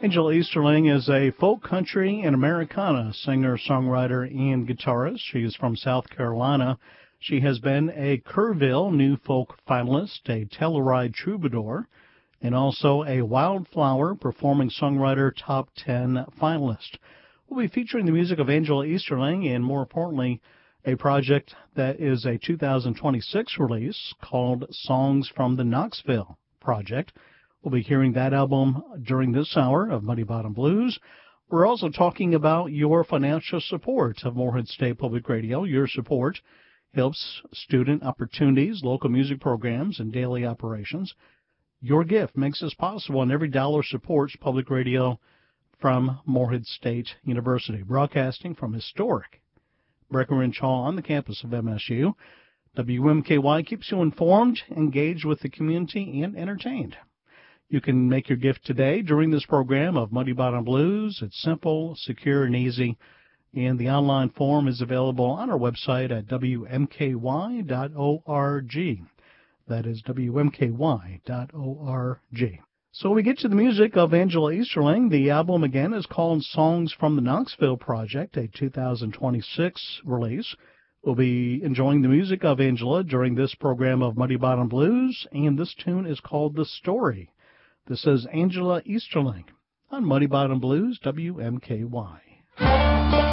Angela Easterling is a folk country and Americana singer, songwriter, and guitarist. She is from South Carolina. She has been a Kerrville New Folk finalist, a Telluride Troubadour, and also a Wildflower Performing Songwriter Top 10 finalist. We'll be featuring the music of Angela Easterling and, more importantly, a project that is a 2026 release called Songs from the Knoxville Project. We'll be hearing that album during this hour of Muddy Bottom Blues. We're also talking about your financial support of Morehead State Public Radio. Your support helps student opportunities, local music programs, and daily operations. Your gift makes this possible, and every dollar supports public radio from Morehead State University, broadcasting from historic Breckenridge Hall on the campus of MSU. WMKY keeps you informed, engaged with the community, and entertained. You can make your gift today during this program of Muddy Bottom Blues. It's simple, secure, and easy, and the online form is available on our website at WMKY.org. That is WMKY.org. So we get to the music of Angela Easterling. The album, again, is called Songs from the Knoxville Project, a 2026 release. We'll be enjoying the music of Angela during this program of Muddy Bottom Blues, and this tune is called The Story. This is Angela Easterling on Muddy Bottom Blues, WMKY.